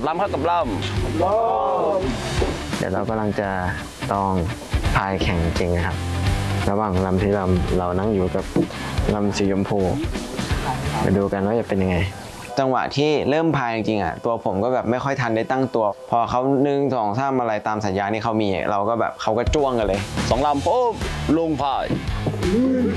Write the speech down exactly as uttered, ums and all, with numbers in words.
ลำครับกับลำเดี๋ยวเรากำลังจะต้องพายแข่งจริงนะครับระหว่างลำที่เราเรานั่งอยู่กับลำสีชมพูมาดูกันว่าจะเป็นยังไงจังหวะที่เริ่มพายจริงๆอ่ะตัวผมก็แบบไม่ค่อยทันได้ตั้งตัวพอเขาหนึ่งสองสามอะไรตามสัญญาณที่เขามีเราก็แบบเขาก็จ้วงกันเลยสองลำปุ๊บลงพาย